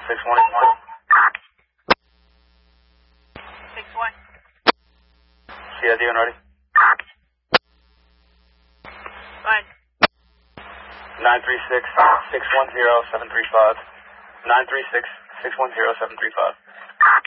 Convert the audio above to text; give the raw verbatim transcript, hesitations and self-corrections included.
six one one. six one. C I D when ready. Fine. nine three six, six one zero, seven three five. nine three six, six one zero, seven three five.